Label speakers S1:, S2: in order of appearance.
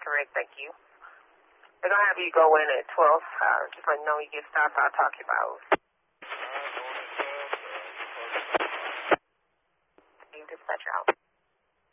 S1: correct. Thank you. They're going to have you go in at 12. Just let me know when you get stopped. I'll talk to you about it.